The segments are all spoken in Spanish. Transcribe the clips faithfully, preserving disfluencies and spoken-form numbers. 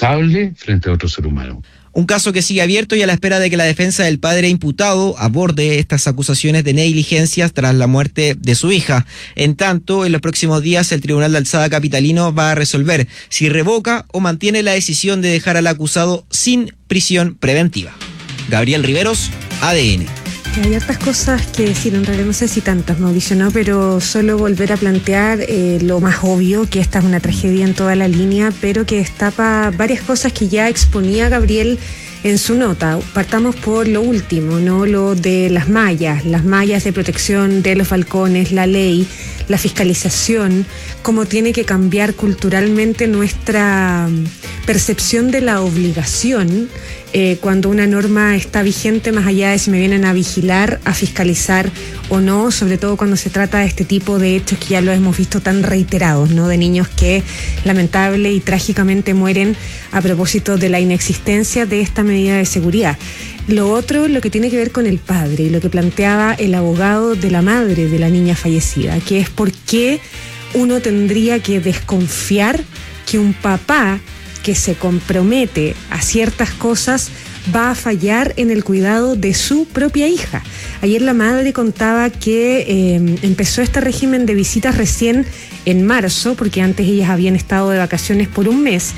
responsable frente a otro ser humano. Un caso que sigue abierto y a la espera de que la defensa del padre imputado aborde estas acusaciones de negligencias tras la muerte de su hija. En tanto, en los próximos días el Tribunal de Alzada capitalino va a resolver si revoca o mantiene la decisión de dejar al acusado sin prisión preventiva. Gabriel Riveros, A D N. Hay hartas cosas que decir, en realidad no sé si tantas, Mauricio, ¿no? Pero solo volver a plantear eh, lo más obvio, que esta es una tragedia en toda la línea, pero que destapa varias cosas que ya exponía Gabriel en su nota. Partamos por lo último, ¿no? Lo de las mallas, las mallas de protección de los balcones, la ley, la fiscalización, cómo tiene que cambiar culturalmente nuestra percepción de la obligación eh, cuando una norma está vigente, más allá de si me vienen a vigilar, a fiscalizar o no, sobre todo cuando se trata de este tipo de hechos que ya lo hemos visto tan reiterados, ¿no? De niños que lamentable y trágicamente mueren a propósito de la inexistencia de esta medida de seguridad. Lo otro, lo que tiene que ver con el padre y lo que planteaba el abogado de la madre de la niña fallecida, que es por qué uno tendría que desconfiar que un papá que se compromete a ciertas cosas va a fallar en el cuidado de su propia hija. Ayer la madre contaba que eh, empezó este régimen de visitas recién en marzo, porque antes ellas habían estado de vacaciones por un mes,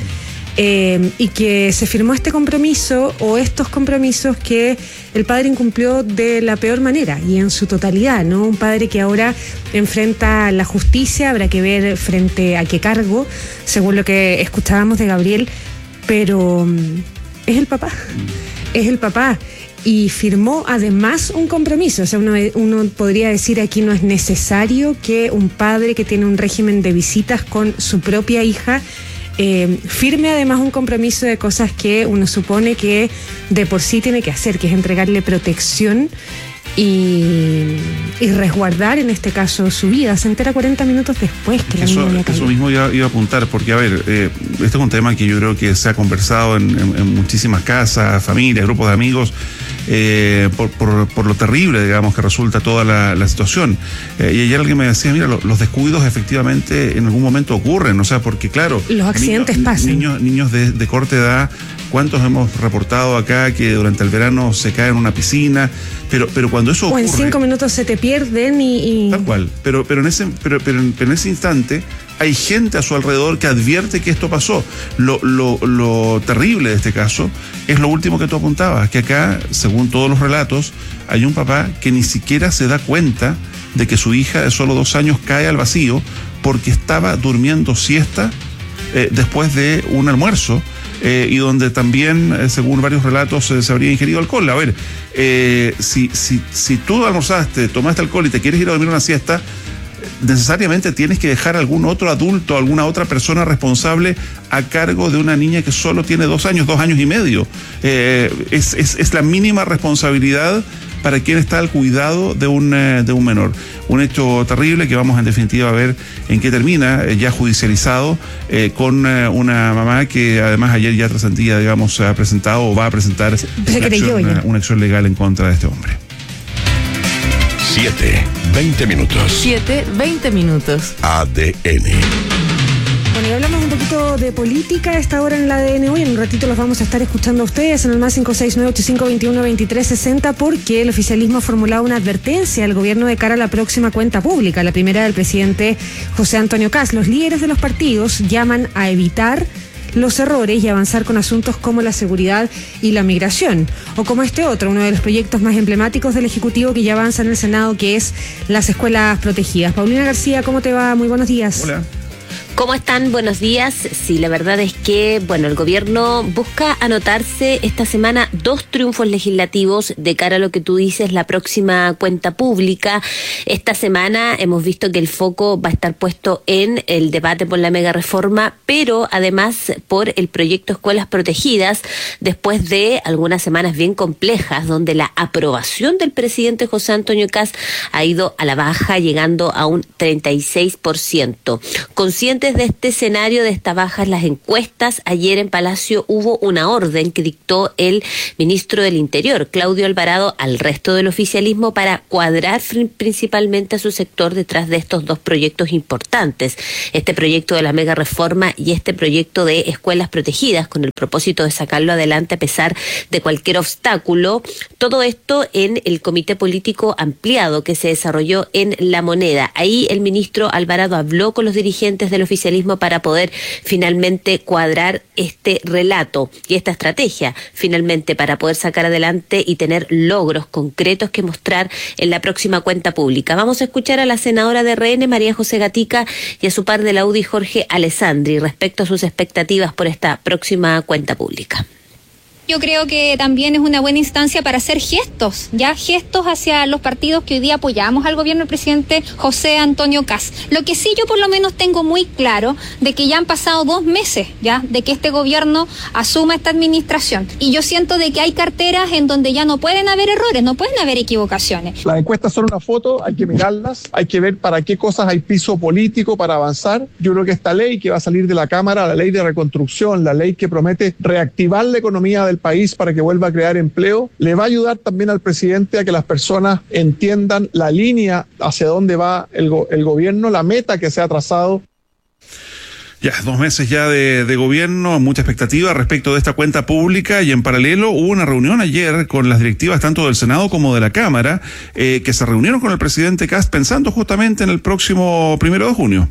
eh, y que se firmó este compromiso o estos compromisos que el padre incumplió de la peor manera y en su totalidad, ¿no? Un padre que ahora enfrenta la justicia, habrá que ver frente a qué cargo, según lo que escuchábamos de Gabriel, pero es el papá, es el papá. Y firmó además un compromiso. O sea, uno, uno podría decir aquí no es necesario que un padre que tiene un régimen de visitas con su propia hija eh, firme además un compromiso de cosas que uno supone que de por sí tiene que hacer, que es entregarle protección y, y resguardar en este caso su vida. Se entera cuarenta minutos después que la eso, niña había caído. Eso mismo iba, iba a apuntar, porque a ver, eh, este es un tema que yo creo que se ha conversado en, en, en muchísimas casas, familias, grupos de amigos, eh, por, por, por lo terrible, digamos, que resulta toda la, la situación. Eh, y ayer alguien me decía, mira, lo, los descuidos efectivamente en algún momento ocurren, o sea, porque claro, los accidentes niños, pasan. Niños, niños de, de corta edad, ¿cuántos hemos reportado acá que durante el verano se caen en una piscina? Pero, pero cuando eso ocurre... O en cinco minutos se te pierden y... y... Tal cual, pero, pero, en ese, pero, pero, en, pero en ese instante hay gente a su alrededor que advierte que esto pasó. Lo, lo, lo terrible de este caso es lo último que tú apuntabas, que acá, según todos los relatos, hay un papá que ni siquiera se da cuenta de que su hija de solo dos años cae al vacío porque estaba durmiendo siesta eh, después de un almuerzo. Eh, y donde también, eh, según varios relatos, eh, se habría ingerido alcohol. A ver, eh, si, si, si tú almorzaste, tomaste alcohol y te quieres ir a dormir una siesta, necesariamente tienes que dejar a algún otro adulto, alguna otra persona responsable a cargo de una niña que solo tiene dos años, dos años y medio. Eh, es, es, es la mínima responsabilidad para quien está al cuidado de un, eh, de un menor. Un hecho terrible que vamos en definitiva a ver en qué termina, eh, ya judicializado, eh, con eh, una mamá que además ayer ya trascendía, digamos, ha presentado o va a presentar una acción, una, una acción legal en contra de este hombre. Siete, veinte minutos. Siete, veinte minutos. A D N. Bueno, y hablamos un poquito de política a esta hora en la A D N hoy. En un ratito los vamos a estar escuchando a ustedes en el más cinco seis nueve ocho cinco dos uno dos tres seis cero, porque el oficialismo ha formulado una advertencia al gobierno de cara a la próxima cuenta pública, la primera del presidente José Antonio Kast. Los líderes de los partidos llaman a evitar los errores y avanzar con asuntos como la seguridad y la migración, o como este otro, uno de los proyectos más emblemáticos del Ejecutivo que ya avanza en el Senado, que es las escuelas protegidas. Paulina García, ¿cómo te va? Muy buenos días. Hola. ¿Cómo están? Buenos días. Sí, la verdad es que, bueno, el gobierno busca anotarse esta semana dos triunfos legislativos de cara a lo que tú dices, la próxima cuenta pública. Esta semana hemos visto que el foco va a estar puesto en el debate por la mega reforma, pero además por el proyecto Escuelas Protegidas, después de algunas semanas bien complejas, donde la aprobación del presidente José Antonio Kast ha ido a la baja, llegando a un treinta y seis por ciento. Consciente conscientes de este escenario, de esta baja en las encuestas, ayer en Palacio hubo una orden que dictó el ministro del Interior, Claudio Alvarado, al resto del oficialismo para cuadrar principalmente a su sector detrás de estos dos proyectos importantes. Este proyecto de la mega reforma y este proyecto de escuelas protegidas, con el propósito de sacarlo adelante a pesar de cualquier obstáculo. Todo esto en el comité político ampliado que se desarrolló en La Moneda. Ahí el ministro Alvarado habló con los dirigentes del oficialismo para poder finalmente cuadrar este relato y esta estrategia, finalmente para poder sacar adelante y tener logros concretos que mostrar en la próxima cuenta pública. Vamos a escuchar a la senadora de R N, María José Gatica, y a su par de la U D I, Jorge Alessandri, respecto a sus expectativas por esta próxima cuenta pública. Yo creo que también es una buena instancia para hacer gestos, ya gestos hacia los partidos que hoy día apoyamos al gobierno del presidente José Antonio Kast. Lo que sí yo por lo menos tengo muy claro de que ya han pasado dos meses ya de que este gobierno asuma esta administración, y yo siento de que hay carteras en donde ya no pueden haber errores, no pueden haber equivocaciones. Las encuestas son una foto, hay que mirarlas, hay que ver para qué cosas hay piso político para avanzar. Yo creo que esta ley que va a salir de la Cámara, la ley de reconstrucción, la ley que promete reactivar la economía de el país para que vuelva a crear empleo, le va a ayudar también al presidente a que las personas entiendan la línea hacia dónde va el, go- el gobierno, la meta que se ha trazado. Ya, dos meses ya de, de gobierno, mucha expectativa respecto de esta cuenta pública, y en paralelo hubo una reunión ayer con las directivas tanto del Senado como de la Cámara, eh, que se reunieron con el presidente Kast pensando justamente en el próximo primero de junio.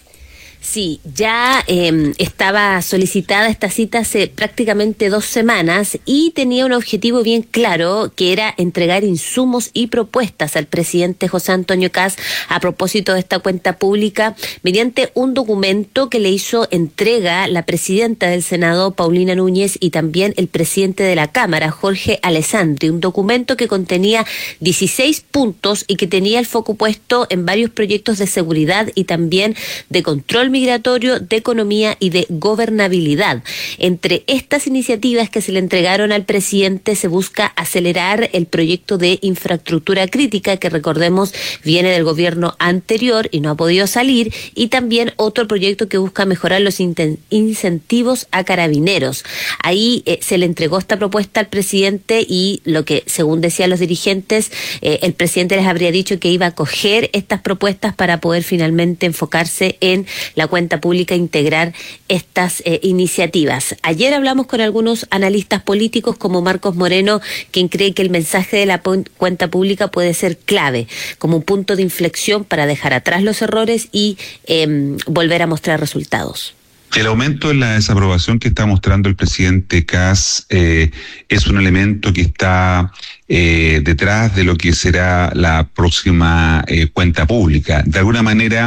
Sí, ya eh, estaba solicitada esta cita hace prácticamente dos semanas y tenía un objetivo bien claro, que era entregar insumos y propuestas al presidente José Antonio Kast a propósito de esta cuenta pública mediante un documento que le hizo entrega la presidenta del Senado, Paulina Núñez, y también el presidente de la Cámara, Jorge Alessandri, un documento que contenía dieciséis puntos y que tenía el foco puesto en varios proyectos de seguridad y también de control migratorio, de economía y de gobernabilidad. Entre estas iniciativas que se le entregaron al presidente se busca acelerar el proyecto de infraestructura crítica, que recordemos viene del gobierno anterior y no ha podido salir, y también otro proyecto que busca mejorar los inten- incentivos a carabineros. Ahí eh, se le entregó esta propuesta al presidente y lo que, según decían los dirigentes, eh, el presidente les habría dicho que iba a coger estas propuestas para poder finalmente enfocarse en la cuenta pública e integrar estas eh, iniciativas. Ayer hablamos con algunos analistas políticos como Marcos Moreno, quien cree que el mensaje de la pu- cuenta pública puede ser clave, como un punto de inflexión para dejar atrás los errores y eh, volver a mostrar resultados. El aumento en la desaprobación que está mostrando el presidente Kast eh, es un elemento que está eh, detrás de lo que será la próxima eh, cuenta pública. De alguna manera,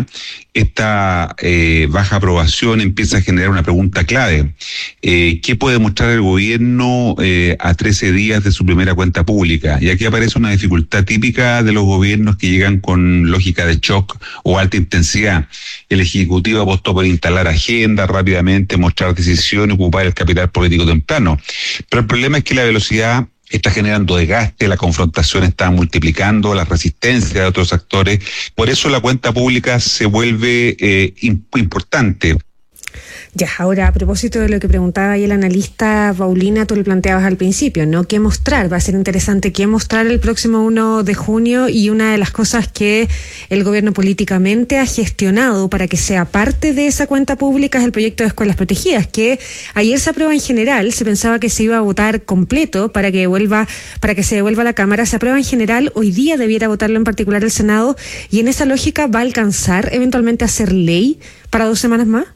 esta eh, baja aprobación empieza a generar una pregunta clave. Eh, ¿Qué puede mostrar el gobierno eh, a trece días de su primera cuenta pública? Y aquí aparece una dificultad típica de los gobiernos que llegan con lógica de shock o alta intensidad. El Ejecutivo apostó por instalar agenda rápidamente, mostrar decisiones, ocupar el capital político temprano. Pero el problema es que la velocidad está generando desgaste, la confrontación está multiplicando, la resistencia de otros actores. Por eso la cuenta pública se vuelve eh, importante. Ya, ahora a propósito de lo que preguntaba ahí el analista Paulina, tú lo planteabas al principio, ¿no? ¿Qué mostrar? Va a ser interesante qué mostrar el próximo uno de junio, y una de las cosas que el gobierno políticamente ha gestionado para que sea parte de esa cuenta pública es el proyecto de escuelas protegidas, que ayer se aprueba en general, se pensaba que se iba a votar completo para que vuelva, para que se devuelva a la Cámara, se aprueba en general, hoy día debiera votarlo en particular el Senado, y en esa lógica va a alcanzar eventualmente a ser ley para dos semanas más.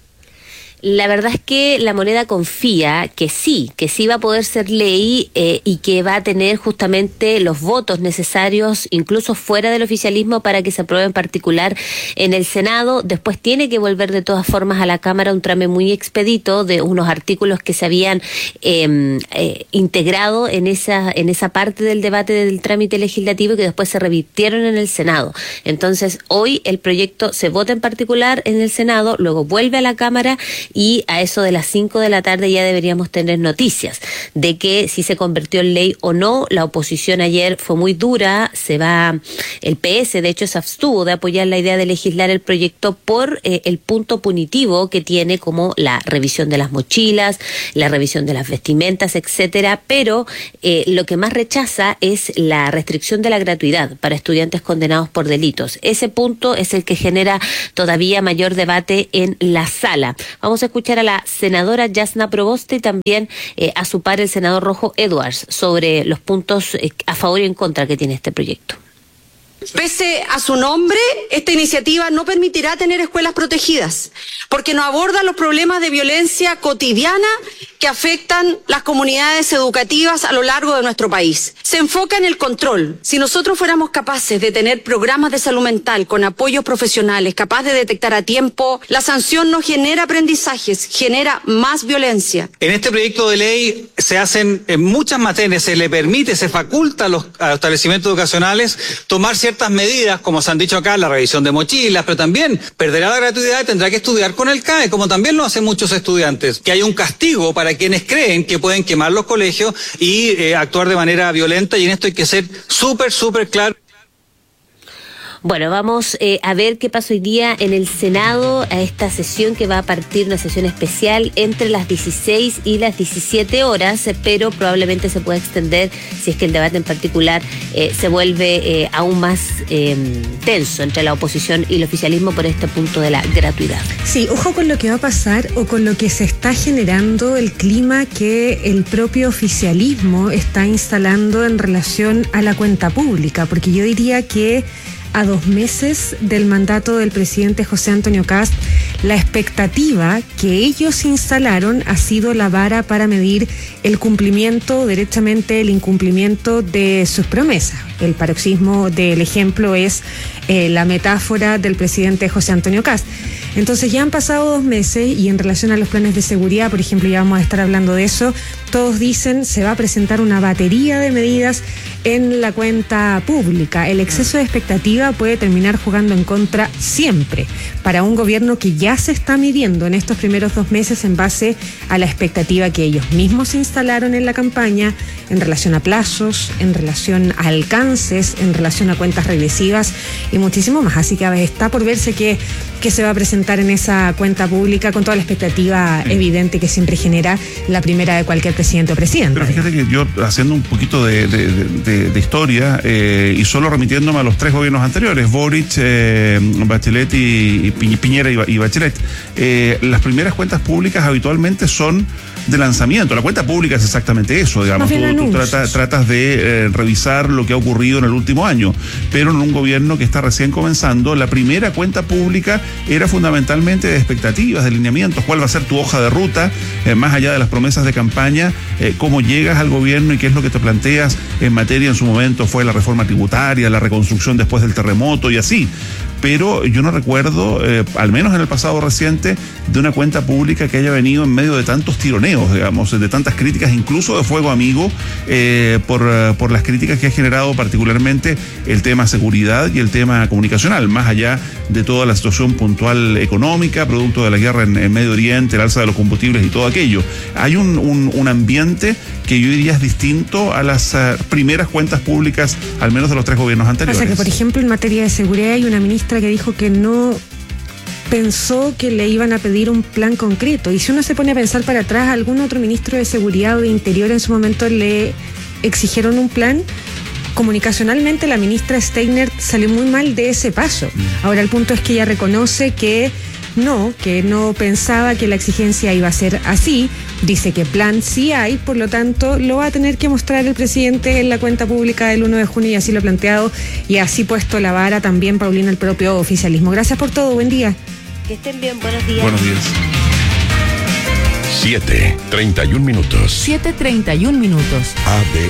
La verdad es que La Moneda confía que sí, que sí va a poder ser ley eh, y que va a tener justamente los votos necesarios, incluso fuera del oficialismo, para que se apruebe en particular en el Senado. Después tiene que volver de todas formas a la Cámara un trámite muy expedito de unos artículos que se habían eh, eh, integrado en esa, en esa parte del debate del trámite legislativo y que después se revirtieron en el Senado. Entonces, hoy el proyecto se vota en particular en el Senado, luego vuelve a la Cámara y a eso de las cinco de la tarde ya deberíamos tener noticias de que si se convirtió en ley o no. La oposición ayer fue muy dura, se va, el P S de hecho se abstuvo de apoyar la idea de legislar el proyecto por eh, el punto punitivo que tiene, como la revisión de las mochilas, la revisión de las vestimentas, etcétera, pero eh, lo que más rechaza es la restricción de la gratuidad para estudiantes condenados por delitos. Ese punto es el que genera todavía mayor debate en la sala. Vamos a escuchar a la senadora Jasna Proboste y también eh, a su par el senador Rojo Edwards sobre los puntos eh, a favor y en contra que tiene este proyecto. Pese a su nombre, esta iniciativa no permitirá tener escuelas protegidas, porque no aborda los problemas de violencia cotidiana que afectan las comunidades educativas a lo largo de nuestro país. Se enfoca en el control. Si nosotros fuéramos capaces de tener programas de salud mental con apoyos profesionales, capaz de detectar a tiempo, la sanción no genera aprendizajes, genera más violencia. En este proyecto de ley se hacen en muchas materias, se le permite, se faculta a los, a los establecimientos educacionales tomar ciertas ciertas medidas, como se han dicho acá, la revisión de mochilas, pero también perderá la gratuidad y tendrá que estudiar con el C A E, como también lo hacen muchos estudiantes. Que hay un castigo para quienes creen que pueden quemar los colegios y eh, actuar de manera violenta, y en esto hay que ser súper, súper claro. Bueno, vamos eh, a ver qué pasa hoy día en el Senado, a esta sesión que va a partir, una sesión especial entre las dieciséis y las diecisiete horas, pero probablemente se pueda extender si es que el debate en particular eh, se vuelve eh, aún más eh, tenso entre la oposición y el oficialismo por este punto de la gratuidad. Sí, ojo con lo que va a pasar o con lo que se está generando, el clima que el propio oficialismo está instalando en relación a la cuenta pública, porque yo diría que a dos meses del mandato del presidente José Antonio Kast, la expectativa que ellos instalaron ha sido la vara para medir el cumplimiento, derechamente el incumplimiento de sus promesas. El paroxismo del ejemplo es eh, la metáfora del presidente José Antonio Kast. Entonces ya han pasado dos meses y en relación a los planes de seguridad, por ejemplo, ya vamos a estar hablando de eso, todos dicen se va a presentar una batería de medidas en la cuenta pública. El exceso de expectativa puede terminar jugando en contra siempre para un gobierno que ya se está midiendo en estos primeros dos meses en base a la expectativa que ellos mismos instalaron en la campaña en relación a plazos, en relación a alcances, en relación a cuentas regresivas y muchísimo más. Así que a ver, está por verse qué que se va a presentar en esa cuenta pública con toda la expectativa evidente que siempre genera la primera de cualquier presidente o presidente. Pero fíjate que yo, haciendo un poquito de, de, de, de historia eh, y solo remitiéndome a los tres gobiernos anteriores, Boric, eh, Bachelet y, y Piñera y, y Bachelet, eh, las primeras cuentas públicas habitualmente son de lanzamiento. La cuenta pública es exactamente eso, digamos. Tú, tú trata, tratas de eh, revisar lo que ha ocurrido en el último año, pero en un gobierno que está recién comenzando, la primera cuenta pública era fundamentalmente de expectativas, de lineamientos, cuál va a ser tu hoja de ruta, eh, más allá de las promesas de campaña, eh, cómo llegas al gobierno y qué es lo que te planteas en materia. En su momento fue la reforma tributaria, la reconstrucción después del terremoto y así. Pero yo no recuerdo, eh, al menos en el pasado reciente, de una cuenta pública que haya venido en medio de tantos tironeos, digamos, de tantas críticas, incluso de fuego amigo, eh, por, por las críticas que ha generado particularmente el tema seguridad y el tema comunicacional, más allá de toda la situación puntual económica, producto de la guerra en, en Medio Oriente, el alza de los combustibles y todo aquello. Hay un, un, un ambiente que yo diría es distinto a las uh, primeras cuentas públicas, al menos de los tres gobiernos anteriores. O sea que, por ejemplo, en materia de seguridad hay una ministra que dijo que no pensó que le iban a pedir un plan concreto. Y si uno se pone a pensar para atrás, algún otro ministro de Seguridad o de Interior en su momento le exigieron un plan. Comunicacionalmente la ministra Steiner salió muy mal de ese paso. Ahora el punto es que ella reconoce que no, que no pensaba que la exigencia iba a ser así. Dice que plan sí hay, por lo tanto lo va a tener que mostrar el presidente en la cuenta pública del uno de junio y así lo ha planteado y así puesto la vara también, Paulina, el propio oficialismo. Gracias por todo, buen día. Que estén bien, buenos días. Buenos días. siete, treinta y un minutos. siete, treinta y un minutos. A B